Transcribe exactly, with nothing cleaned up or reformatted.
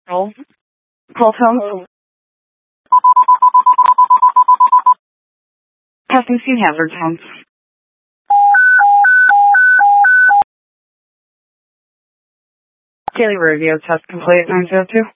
Roll. Call tone. Testing scene hazard tone. Daily radio test complete nine zero two.